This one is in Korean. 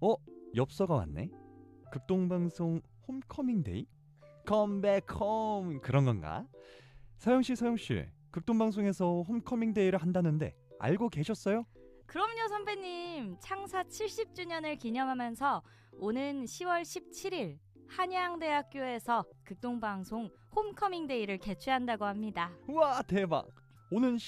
엽서가 왔네. 극동방송 홈커밍데이? 컴백 홈 그런 건가? 서영씨, 극동방송에서 홈커밍데이를 한다는데 알고 계셨어요? 그럼요, 선배님. 창사 70주년을 기념하면서 오는 10월 17일 한양대학교에서 극동방송 홈커밍데이를 개최한다고 합니다. 우와, 대박! 오는